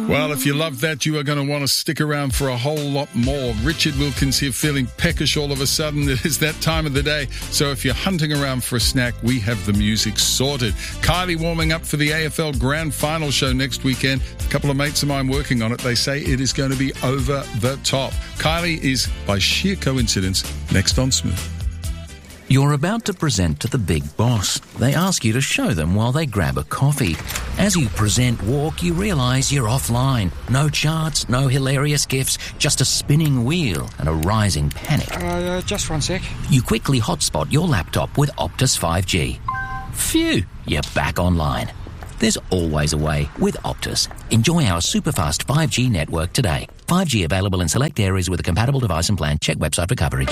Well, if you love that, you are going to want to stick around for a whole lot more. Richard Wilkins here, feeling peckish all of a sudden. It is that time of the day. So if you're hunting around for a snack, we have the music sorted. Kylie warming up for the AFL Grand Final show next weekend. A couple of mates of mine working on it. They say it is going to be over the top. Kylie is, by sheer coincidence, next on Smooth. You're about to present to the big boss. They ask you to show them while they grab a coffee. As you present walk, you realise you're offline. No charts, no hilarious gifs, just a spinning wheel and a rising panic. Just 1 sec. You quickly hotspot your laptop with Optus 5G. Phew, you're back online. There's always a way with Optus. Enjoy our superfast 5G network today. 5G available in select areas with a compatible device and plan. Check website for coverage.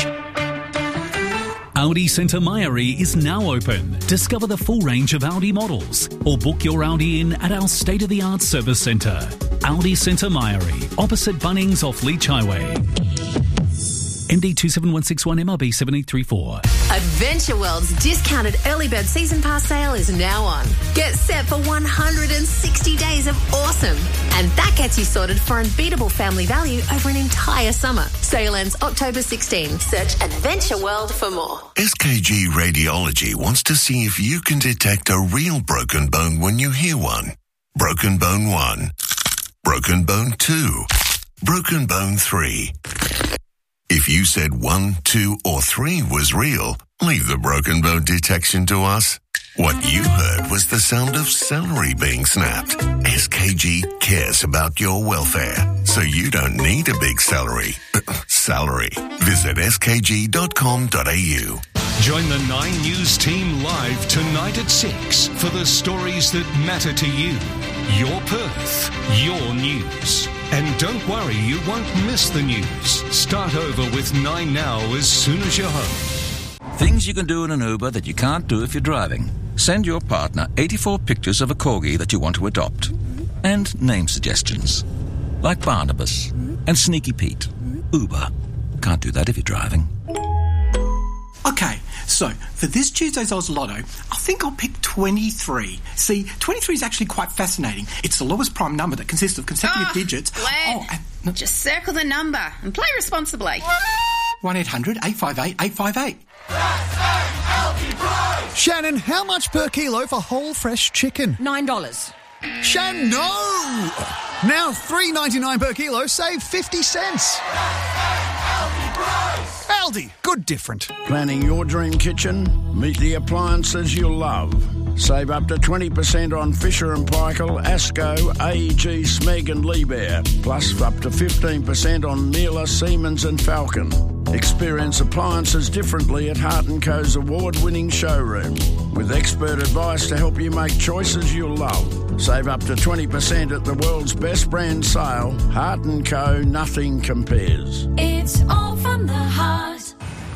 Audi Centre Mairie is now open. Discover the full range of Audi models or book your Audi in at our state-of-the-art service centre. Audi Centre Mairie, opposite Bunnings off Leach Highway. MD 27161 MRB 7834. Adventure World's discounted early bird season pass sale is now on. Get set for 160 days of awesome. And that gets you sorted for unbeatable family value over an entire summer. Sale ends October 16. Search Adventure World for more. SKG Radiology wants to see if you can detect a real broken bone when you hear one. Broken bone 1. Broken bone 2. Broken bone 3. If you said 1, 2, or 3 was real, leave the broken bone detection to us. What you heard was the sound of celery being snapped. SKG cares about your welfare, so you don't need a big salary. Visit skg.com.au. Join the 9 News team live tonight at 6 for the stories that matter to you. Your Perth, your news. And don't worry, you won't miss the news. Start over with 9 Now as soon as you're home. Things you can do in an Uber that you can't do if you're driving. Send your partner 84 pictures of a corgi that you want to adopt. And name suggestions. Like Barnabas and Sneaky Pete. Uber. Can't do that if you're driving. Okay, so for this Tuesday's Oz Lotto, I think I'll pick 23. See, 23 is actually quite fascinating. It's the lowest prime number that consists of consecutive digits. Glenn, just circle the number and play responsibly. 1-800-858-858. Shannon, how much per kilo for whole fresh chicken? $9. Shannon, no! Now $3.99 per kilo, save 50 cents. Aldi, good different. Planning your dream kitchen? Meet the appliances you'll love. Save up to 20% on Fisher & Paykel, Asco, AEG, Smeg and Liebherr. Plus up to 15% on Miele, Siemens and Falcon. Experience appliances differently at Hart & Co.'s award-winning showroom. With expert advice to help you make choices you'll love. Save up to 20% at the world's best brand sale. Hart & Co. Nothing compares. It's all from the heart.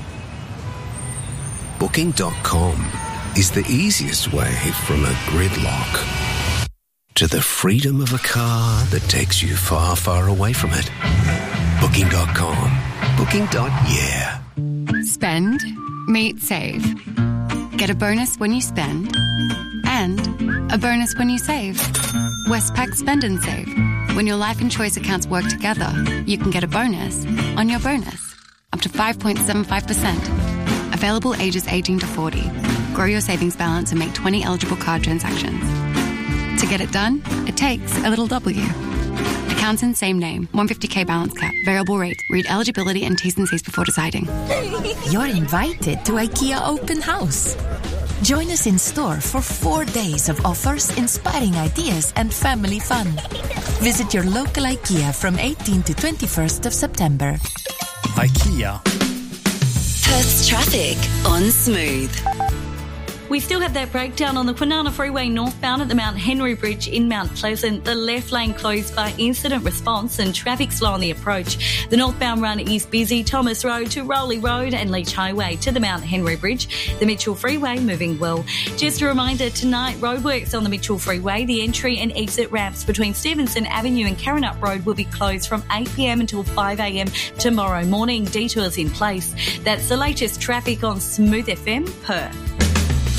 Booking.com is the easiest way from a gridlock to the freedom of a car that takes you far, far away from it. Booking.com. Booking.yeah. Spend, meet, save. Get a bonus when you spend and a bonus when you save. Westpac Spend and Save. When your life and choice accounts work together, you can get a bonus on your bonus. Up to 5.75%. Available ages 18 to 40. Grow your savings balance and make 20 eligible card transactions. To get it done, it takes a little W. Accounts in same name. 150k balance cap. Variable rate. Read eligibility and T's and C's before deciding. You're invited to IKEA Open House. Join us in store for 4 days of offers, inspiring ideas and family fun. Visit your local IKEA from 18 to 21st of September. IKEA. Perth's traffic on Smooth. We still have that breakdown on the Kwinana Freeway northbound at the Mount Henry Bridge in Mount Pleasant. The left lane closed by incident response and traffic slow on the approach. The northbound run is busy. Thomas Road to Rowley Road and Leach Highway to the Mount Henry Bridge. The Mitchell Freeway moving well. Just a reminder, tonight roadworks on the Mitchell Freeway. The entry and exit ramps between Stevenson Avenue and Karrinyup Road will be closed from 8 p.m. until 5 a.m. tomorrow morning. Detours in place. That's the latest traffic on Smooth FM Perth.